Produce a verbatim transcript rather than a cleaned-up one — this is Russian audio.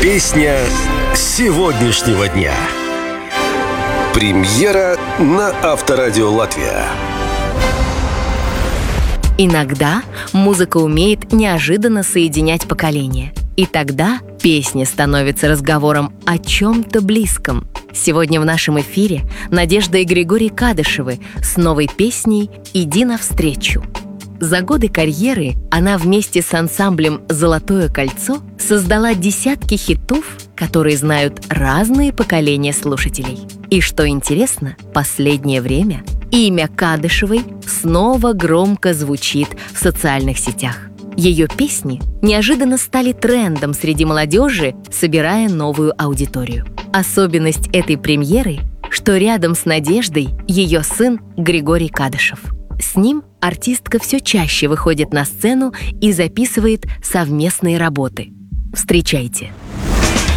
Песня сегодняшнего дня. Премьера на Авторадио Латвия. Иногда музыка умеет неожиданно соединять поколения. И тогда песня становится разговором о чем-то близком. Сегодня в нашем эфире Надежда и Григорий Кадышевы с новой песней «Иди навстречу». За годы карьеры она вместе с ансамблем «Золотое кольцо» создала десятки хитов, которые знают разные поколения слушателей. И что интересно, последнее время имя Кадышевой снова громко звучит в социальных сетях. Ее песни неожиданно стали трендом среди молодежи, собирая новую аудиторию. Особенность этой премьеры, что рядом с Надеждой ее сын Григорий Кадышев. С ним артистка все чаще выходит на сцену и записывает совместные работы. Встречайте,